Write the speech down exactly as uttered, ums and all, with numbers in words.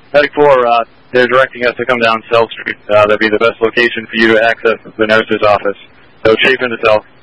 Medic four, uh, they're directing us to come down South Street. Uh, that'd be the best location for you to access the nurse's office. So shape into South.